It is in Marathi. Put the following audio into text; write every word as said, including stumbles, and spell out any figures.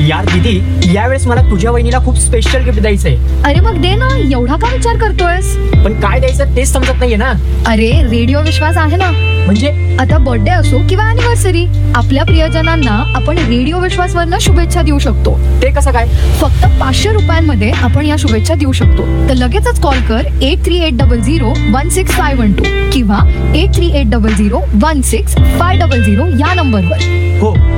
यार दीदी, यावेळेस मला तुझ्या वहिनीला खूप स्पेशल गिफ्ट द्यायचंय. अरे मग दे ना, एवढा का विचार करतोयस? पण काय द्यायचं तेच समजत नाहीये ना. अरे रेडिओ विश्वास आहे ना. म्हणजे आता बर्थडे असो किंवा अॅनिव्हर्सरी, आपल्या प्रियजनांना आपण रेडिओ विश्वास वरनं शुभेच्छा देऊ शकतो. ते कसं काय? फक्त पाचशे रुपयांमध्ये आपण या शुभेच्छा देऊ शकतो. तर लगेचच कॉल कर eight three eight double zero one six five one two किंवा eight three eight double zero one six five double zero या नंबरवर. हो,